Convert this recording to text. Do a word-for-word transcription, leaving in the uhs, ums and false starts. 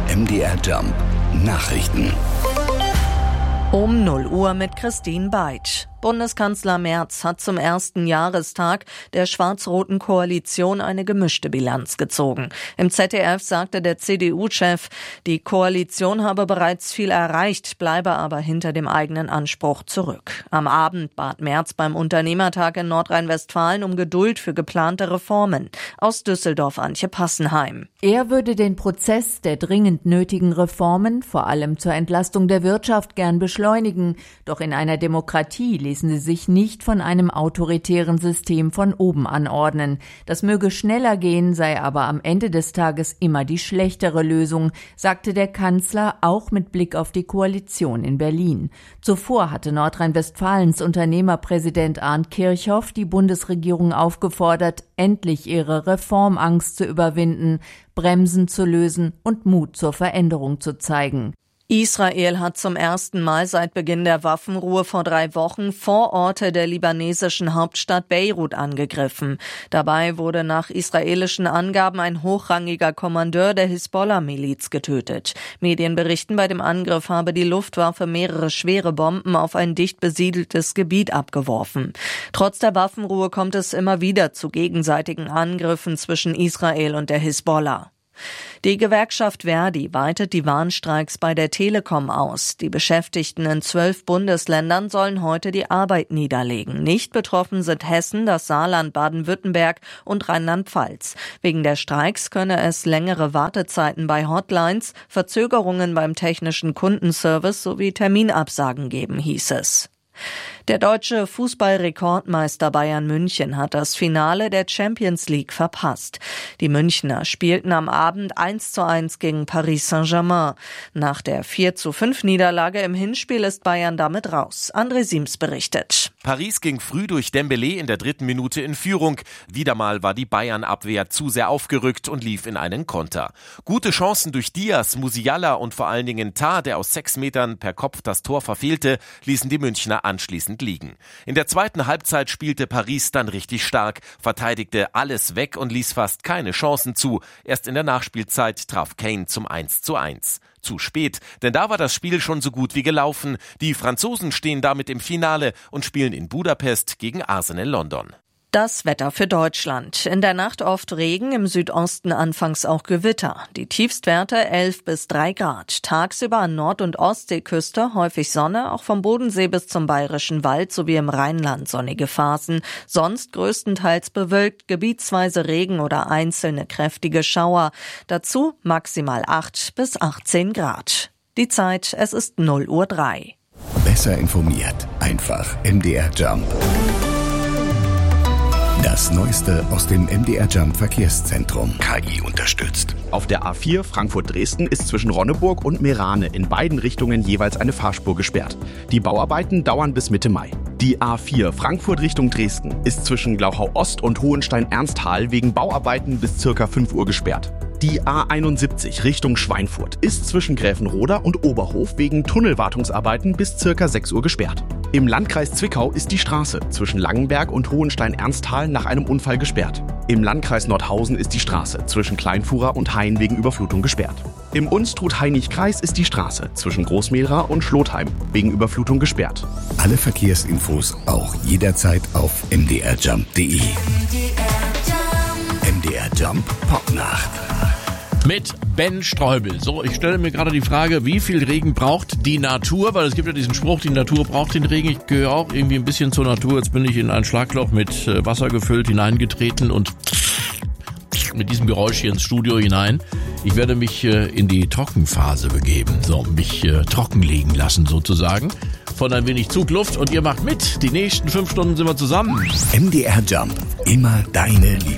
M D R Jump Nachrichten. Um null Uhr mit Christine Beitsch. Bundeskanzler Merz hat zum ersten Jahrestag der schwarz-roten Koalition eine gemischte Bilanz gezogen. Im Z D F sagte der C D U-Chef, die Koalition habe bereits viel erreicht, bleibe aber hinter dem eigenen Anspruch zurück. Am Abend bat Merz beim Unternehmertag in Nordrhein-Westfalen um Geduld für geplante Reformen. Aus Düsseldorf Antje Passenheim. Er würde den Prozess der dringend nötigen Reformen, vor allem zur Entlastung der Wirtschaft, gern beschleunigen. Doch in einer Demokratie ließen sie sich nicht von einem autoritären System von oben anordnen. Das möge schneller gehen, sei aber am Ende des Tages immer die schlechtere Lösung, sagte der Kanzler auch mit Blick auf die Koalition in Berlin. Zuvor hatte Nordrhein-Westfalens Unternehmerpräsident Arndt Kirchhoff die Bundesregierung aufgefordert, endlich ihre Reformangst zu überwinden, Bremsen zu lösen und Mut zur Veränderung zu zeigen. Israel hat zum ersten Mal seit Beginn der Waffenruhe vor drei Wochen Vororte der libanesischen Hauptstadt Beirut angegriffen. Dabei wurde nach israelischen Angaben ein hochrangiger Kommandeur der Hisbollah-Miliz getötet. Medien berichten, bei dem Angriff habe die Luftwaffe mehrere schwere Bomben auf ein dicht besiedeltes Gebiet abgeworfen. Trotz der Waffenruhe kommt es immer wieder zu gegenseitigen Angriffen zwischen Israel und der Hisbollah. Die Gewerkschaft Verdi weitet die Warnstreiks bei der Telekom aus. Die Beschäftigten in zwölf Bundesländern sollen heute die Arbeit niederlegen. Nicht betroffen sind Hessen, das Saarland, Baden-Württemberg und Rheinland-Pfalz. Wegen der Streiks könne es längere Wartezeiten bei Hotlines, Verzögerungen beim technischen Kundenservice sowie Terminabsagen geben, hieß es. Der deutsche Fußballrekordmeister Bayern München hat das Finale der Champions League verpasst. Die Münchner spielten am Abend eins zu eins gegen Paris Saint-Germain. Nach der vier zu fünf Niederlage im Hinspiel ist Bayern damit raus. André Siems berichtet. Paris ging früh durch Dembélé in der dritten Minute in Führung. Wieder mal war die Bayern-Abwehr zu sehr aufgerückt und lief in einen Konter. Gute Chancen durch Diaz, Musiala und vor allen Dingen Tah, der aus sechs Metern per Kopf das Tor verfehlte, ließen die Münchner anschließend liegen. In der zweiten Halbzeit spielte Paris dann richtig stark, verteidigte alles weg und ließ fast keine Chancen zu. Erst in der Nachspielzeit traf Kane zum eins zu eins. Zu spät, denn da war das Spiel schon so gut wie gelaufen. Die Franzosen stehen damit im Finale und spielen in Budapest gegen Arsenal London. Das Wetter für Deutschland. In der Nacht oft Regen, im Südosten anfangs auch Gewitter. Die Tiefstwerte elf bis drei Grad. Tagsüber an Nord- und Ostseeküste häufig Sonne, auch vom Bodensee bis zum Bayerischen Wald sowie im Rheinland sonnige Phasen. Sonst größtenteils bewölkt, gebietsweise Regen oder einzelne kräftige Schauer. Dazu maximal acht bis achtzehn Grad. Die Zeit, es ist null Uhr drei. Besser informiert, einfach M D R Jump. Das Neueste aus dem M D R Jump Verkehrszentrum. K I unterstützt. Auf der A vier Frankfurt-Dresden ist zwischen Ronneburg und Meerane in beiden Richtungen jeweils eine Fahrspur gesperrt. Die Bauarbeiten dauern bis Mitte Mai. Die A vier Frankfurt Richtung Dresden ist zwischen Glauchau-Ost und Hohenstein-Ernsthal wegen Bauarbeiten bis circa fünf Uhr gesperrt. Die A einundsiebzig Richtung Schweinfurt ist zwischen Gräfenroda und Oberhof wegen Tunnelwartungsarbeiten bis circa sechs Uhr gesperrt. Im Landkreis Zwickau ist die Straße zwischen Langenberg und Hohenstein-Ernsthal nach einem Unfall gesperrt. Im Landkreis Nordhausen ist die Straße zwischen Kleinfuhrer und Hain wegen Überflutung gesperrt. Im Unstrut-Hainich-Kreis ist die Straße zwischen Großmehlra und Schlotheim wegen Überflutung gesperrt. Alle Verkehrsinfos auch jederzeit auf m d r jump punkt d e. M D R Jump Popnacht. Mit Ben Streubel. So, ich stelle mir gerade die Frage, wie viel Regen braucht die Natur? Weil es gibt ja diesen Spruch, die Natur braucht den Regen. Ich gehöre auch irgendwie ein bisschen zur Natur. Jetzt bin ich in ein Schlagloch mit Wasser gefüllt hineingetreten und mit diesem Geräusch hier ins Studio hinein. Ich werde mich in die Trockenphase begeben. So, mich trockenlegen lassen sozusagen. Von ein wenig Zugluft und ihr macht mit. Die nächsten fünf Stunden sind wir zusammen. M D R Jump. Immer deine Lieblings.